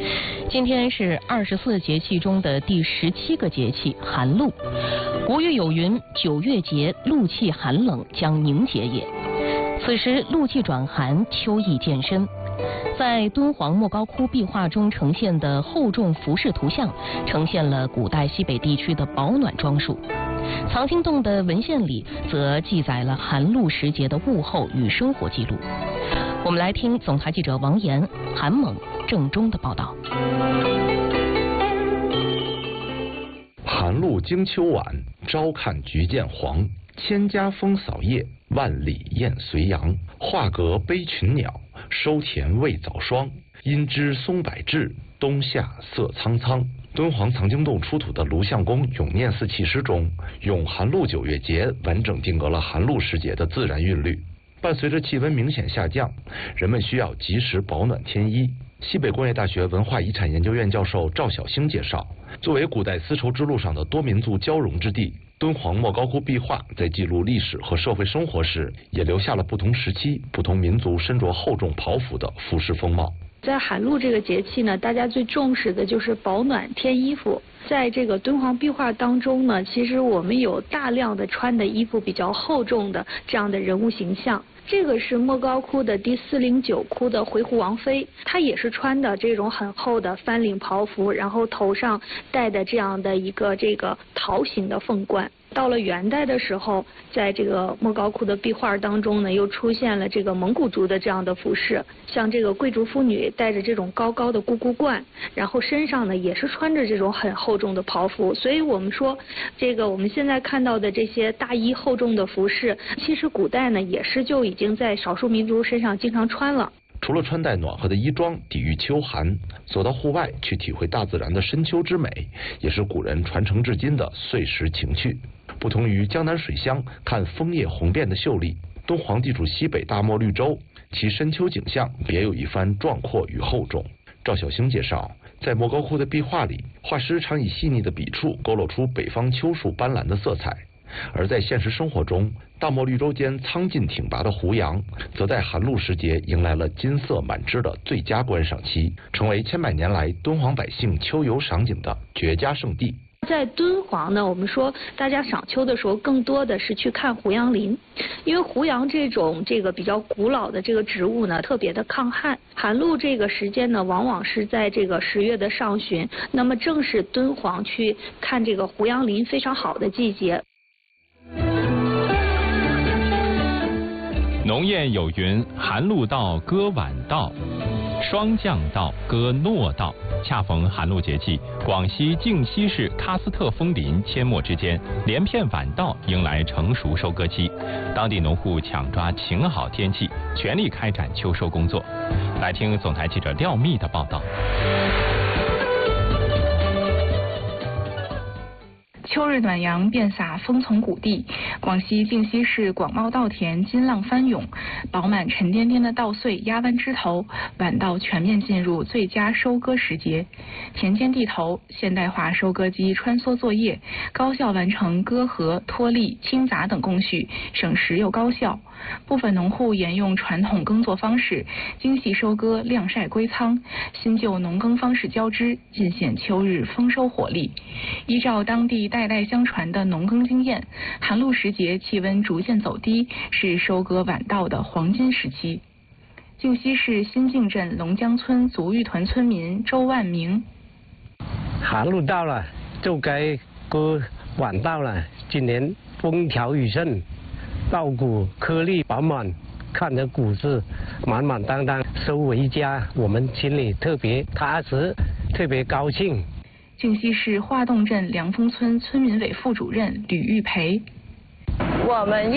今天是24节气中的第17个节气寒露。古语有云：“9月节，露气寒冷，将凝结也。”此时露气转寒，秋意渐深。在敦煌莫高窟壁画中呈现的厚重服饰图像，呈现了古代西北地区的保暖装束。藏经洞的文献里则记载了寒露时节的物候与生活记录。我们来听总台记者王岩、韩猛、郑中的报道。 寒露惊秋晚，朝看菊见黄。千家风扫叶，万里雁随阳。画阁悲群鸟，收田未早霜。阴枝松柏至，冬夏色苍苍。敦煌藏经洞出土的卢相公咏念寺契诗中，用寒露9月节完整定格了寒露时节的自然韵律。伴随着气温明显下降，人们需要及时保暖添衣。西北工业大学文化遗产研究院教授赵晓星介绍，作为古代丝绸之路上的多民族交融之地，敦煌莫高窟壁画在记录历史和社会生活时，也留下了不同时期、不同民族身着厚重袍服的服饰风貌。 在寒露这个节气呢，大家最重视的就是保暖添衣服。在这个敦煌壁画当中呢，其实我们有大量的穿的衣服比较厚重的这样的人物形象。这个是莫高窟的第409窟的回鹘王妃，她也是穿的这种很厚的翻领袍服，然后头上戴的这样的一个桃形的凤冠。到了元代的时候，在这个莫高窟的壁画当中呢，又出现了这个蒙古族的这样的服饰，像这个贵族妇女戴着这种高高的咕咕冠，然后身上呢也是穿着这种很厚重的袍服。所以我们说，这个我们现在看到的这些大衣厚重的服饰，其实古代呢也是就已经在少数民族身上经常穿了。 除了穿戴暖和的衣装抵御秋寒，走到户外去体会大自然的深秋之美，也是古人传承至今的岁时情趣。不同于江南水乡看枫叶红遍的秀丽，敦煌地处西北大漠绿洲，其深秋景象别有一番壮阔与厚重。赵晓星介绍，在莫高窟的壁画里，画师常以细腻的笔触勾勒出北方秋树斑斓的色彩。而在现实生活中，大漠绿洲间苍劲挺拔的胡杨，则在寒露时节迎来了金色满枝的最佳观赏期，成为千百年来敦煌百姓秋游赏景的绝佳胜地。 在敦煌呢，我们说大家赏秋的时候，更多的是去看胡杨林，因为胡杨这种比较古老的这个植物呢，特别的抗旱。寒露这个时间呢，往往是在这个10月的上旬，那么正是敦煌去看这个胡杨林非常好的季节。 农谚有云：寒露到，歌晚到；霜降到，歌糯到。恰逢寒露节气，广西靖西市喀斯特枫林阡陌之间，连片晚稻迎来成熟收割期。当地农户抢抓晴好天气，全力开展秋收工作。来听总台记者廖密的报道。 秋日暖阳遍洒风从谷地，广西靖西市广袤稻田金浪翻涌，饱满沉甸甸的稻穗压弯枝头，晚稻全面进入最佳收割时节。田间地头，现代化收割机穿梭作业，高效完成割禾、脱粒、清杂等工序，省时又高效。部分农户沿用传统耕作方式，精细收割、晾晒归仓，新旧农耕方式交织，尽显秋日丰收活力。依照当地代代相传的农耕经验，寒露时节气温逐渐走低，是收割晚稻的黄金时期。靖西市新靖镇龙江村族玉屯村民周万明： 寒露到了，就该割晚稻了。今年风调雨顺，稻谷颗粒饱满，看着谷子满满当当，收为佳，我们心里特别踏实，特别高兴。 靖西市化洞镇梁峰村村民委副主任吕玉培： 我们